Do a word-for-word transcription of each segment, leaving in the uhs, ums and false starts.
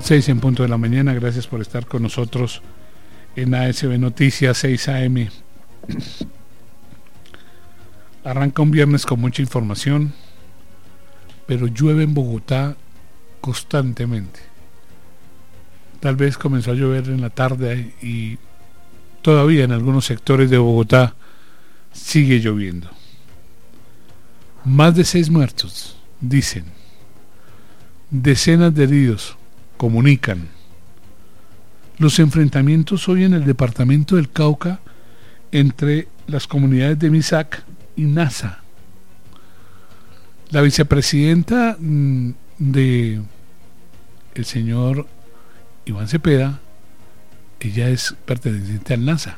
Seis en punto de la mañana, gracias por estar con nosotros en A S B Noticias seis A M. Arranca un viernes con mucha información, pero llueve en Bogotá constantemente. Tal vez comenzó a llover en la tarde y todavía en algunos sectores de Bogotá sigue lloviendo. Más de seis muertos, dicen. Decenas de heridos, comunican. Los enfrentamientos hoy en el departamento del Cauca entre las comunidades de Misac y Nasa. La vicepresidenta mmm, de el señor Iván Cepeda, ella es perteneciente al Nasa.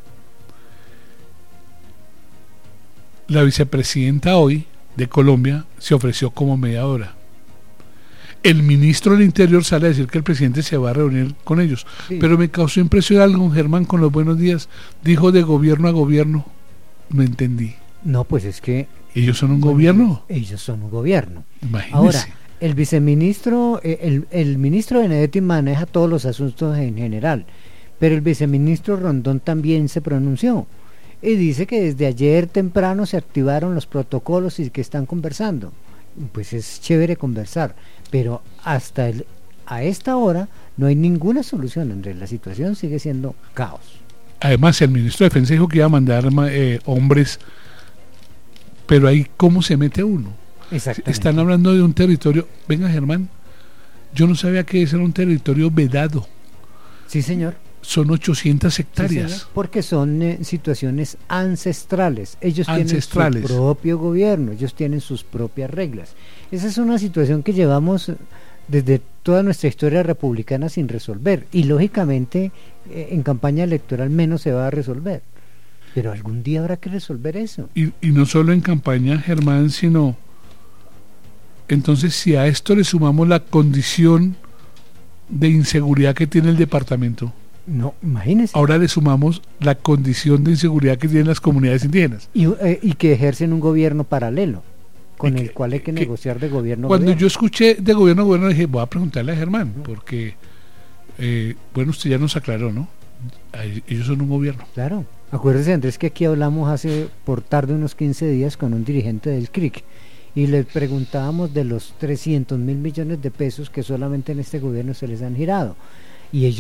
La vicepresidenta hoy de Colombia se ofreció como mediadora. El ministro del Interior sale a decir que el presidente se va a reunir con ellos, sí. Pero me causó impresión algo, Germán, con los buenos días. Dijo de gobierno a gobierno. No entendí. No, pues es que... ¿Ellos son un bueno, gobierno? Ellos son un gobierno. Imagínese. Ahora, el viceministro, el, el ministro Benedetti maneja todos los asuntos en general, pero el viceministro Rondón también se pronunció y dice que desde ayer temprano se activaron los protocolos y que están conversando. Pues es chévere conversar, pero hasta el, a esta hora no hay ninguna solución, Andrés. La situación sigue siendo caos. Además, el ministro de Defensa dijo que iba a mandar eh, hombres, pero ahí ¿cómo se mete uno? Exactamente. Están hablando de un territorio. Venga, Germán, yo no sabía que ese era un territorio vedado. Sí, señor. Son ochocientas hectáreas. Sí, porque son eh, situaciones ancestrales. Ellos ancestrales. tienen su propio gobierno, ellos tienen sus propias reglas. Esa es una situación que llevamos desde toda nuestra historia republicana sin resolver. Y lógicamente eh, en campaña electoral menos se va a resolver. Pero algún día habrá que resolver eso. Y, y no solo en campaña, Germán, sino... Entonces, si a esto le sumamos la condición de inseguridad que tiene el departamento... No, imagínese. Ahora le sumamos la condición de inseguridad que tienen las comunidades indígenas. Y, eh, y que ejercen un gobierno paralelo, con que, el cual hay que, que negociar de gobierno a Cuando gobierno. yo escuché de gobierno a gobierno, dije, voy a preguntarle a Germán, uh-huh. porque, eh, bueno, usted ya nos aclaró, ¿no? Ellos son un gobierno. Claro. Acuérdese, Andrés, que aquí hablamos hace por tarde unos quince días con un dirigente del C R I C y le preguntábamos de los trescientos mil millones de pesos que solamente en este gobierno se les han girado. Y ellos